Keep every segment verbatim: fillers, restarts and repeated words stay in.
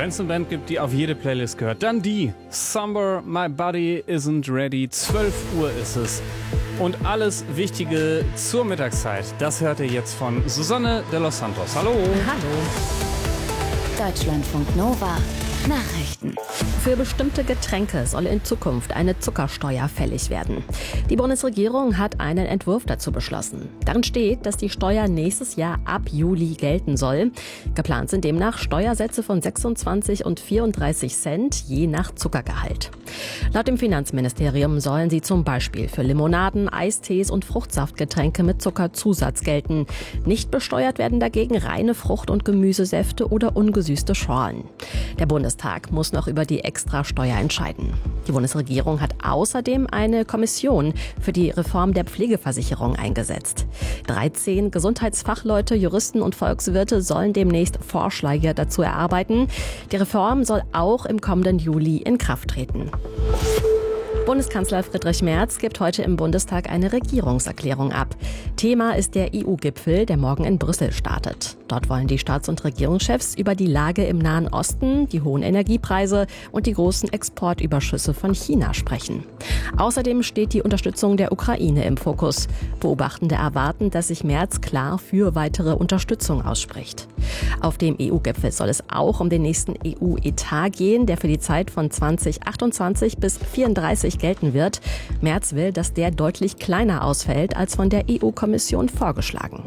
Wenn es eine Band gibt, die auf jede Playlist gehört, dann die. Somewhere My Body Isn't Ready. zwölf Uhr ist es. Und alles Wichtige zur Mittagszeit, das hört ihr jetzt von Susanne de los Santos. Hallo. Hallo. Deutschlandfunk Nova. Nachrichten. Für bestimmte Getränke soll in Zukunft eine Zuckersteuer fällig werden. Die Bundesregierung hat einen Entwurf dazu beschlossen. Darin steht, dass die Steuer nächstes Jahr ab Juli gelten soll. Geplant sind demnach Steuersätze von sechsundzwanzig und vierunddreißig Cent je nach Zuckergehalt. Laut dem Finanzministerium sollen sie zum Beispiel für Limonaden, Eistees und Fruchtsaftgetränke mit Zuckerzusatz gelten. Nicht besteuert werden dagegen reine Frucht- und Gemüsesäfte oder ungesüßte Schorlen. Der Bundestag muss noch über die Extrasteuer entscheiden. Die Bundesregierung hat außerdem eine Kommission für die Reform der Pflegeversicherung eingesetzt. dreizehn Gesundheitsfachleute, Juristen und Volkswirte sollen demnächst Vorschläge dazu erarbeiten. Die Reform soll auch im kommenden Juli in Kraft treten. Bundeskanzler Friedrich Merz gibt heute im Bundestag eine Regierungserklärung ab. Thema ist der E U-Gipfel, der morgen in Brüssel startet. Dort wollen die Staats- und Regierungschefs über die Lage im Nahen Osten, die hohen Energiepreise und die großen Exportüberschüsse von China sprechen. Außerdem steht die Unterstützung der Ukraine im Fokus. Beobachtende erwarten, dass sich Merz klar für weitere Unterstützung ausspricht. Auf dem E U-Gipfel soll es auch um den nächsten E U-Etat gehen, der für die Zeit von zwanzig achtundzwanzig bis vierunddreißig gelten wird. Merz will, dass der deutlich kleiner ausfällt als von der E U-Kommission vorgeschlagen.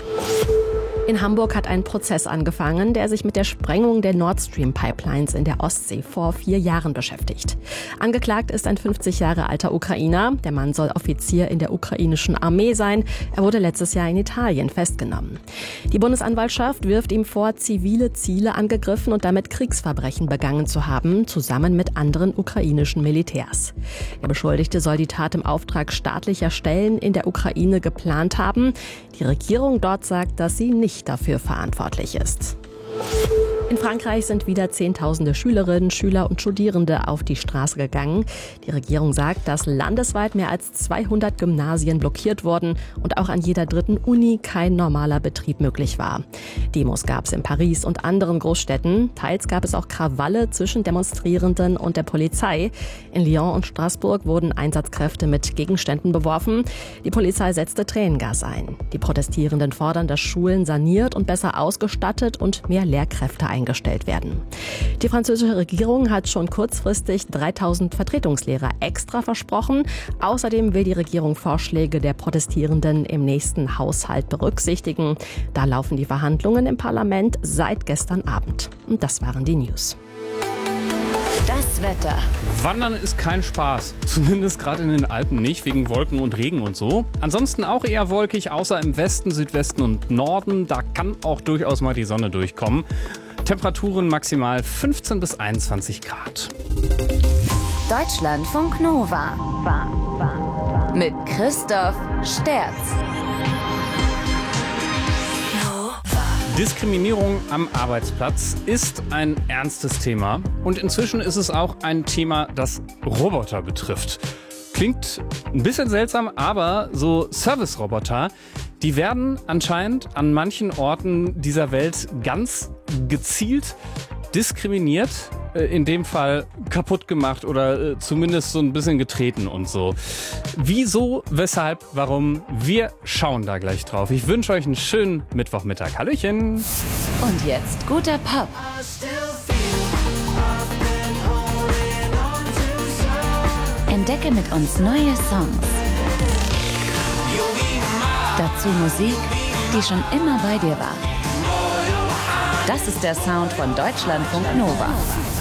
In Hamburg hat ein Prozess angefangen, der sich mit der Sprengung der Nord Stream Pipelines in der Ostsee vor vier Jahren beschäftigt. Angeklagt ist ein fünfzig Jahre alter Ukrainer. Der Mann soll Offizier in der ukrainischen Armee sein. Er wurde letztes Jahr in Italien festgenommen. Die Bundesanwaltschaft wirft ihm vor, zivile Ziele angegriffen und damit Kriegsverbrechen begangen zu haben, zusammen mit anderen ukrainischen Militärs. Der Beschuldigte soll die Tat im Auftrag staatlicher Stellen in der Ukraine geplant haben. Die Regierung dort sagt, dass sie nicht dafür verantwortlich ist. In Frankreich sind wieder Zehntausende Schülerinnen, Schüler und Studierende auf die Straße gegangen. Die Regierung sagt, dass landesweit mehr als zweihundert Gymnasien blockiert wurden und auch an jeder dritten Uni kein normaler Betrieb möglich war. Demos gab es in Paris und anderen Großstädten. Teils gab es auch Krawalle zwischen Demonstrierenden und der Polizei. In Lyon und Straßburg wurden Einsatzkräfte mit Gegenständen beworfen. Die Polizei setzte Tränengas ein. Die Protestierenden fordern, dass Schulen saniert und besser ausgestattet und mehr Lehrkräfte eingestellt eingestellt werden. Die französische Regierung hat schon kurzfristig dreitausend Vertretungslehrer extra versprochen. Außerdem will die Regierung Vorschläge der Protestierenden im nächsten Haushalt berücksichtigen. Da laufen die Verhandlungen im Parlament seit gestern Abend. Und das waren die News. Das Wetter. Wandern ist kein Spaß. Zumindest gerade in den Alpen nicht, wegen Wolken und Regen und so. Ansonsten auch eher wolkig, außer im Westen, Südwesten und Norden. Da kann auch durchaus mal die Sonne durchkommen. Temperaturen maximal fünfzehn bis einundzwanzig Grad. Deutschlandfunk Nova. Mit Christoph Sterz. Diskriminierung am Arbeitsplatz ist ein ernstes Thema. Und inzwischen ist es auch ein Thema, das Roboter betrifft. Klingt ein bisschen seltsam, aber so Service-Roboter, die werden anscheinend an manchen Orten dieser Welt ganz gezielt diskriminiert, in dem Fall kaputt gemacht oder zumindest so ein bisschen getreten und so. Wieso, weshalb, warum? Wir schauen da gleich drauf. Ich wünsche euch einen schönen Mittwochmittag. Hallöchen! Und jetzt guter Pop. Entdecke mit uns neue Songs. Dazu Musik, die schon immer bei dir war. Das ist der Sound von Deutschlandfunk Nova.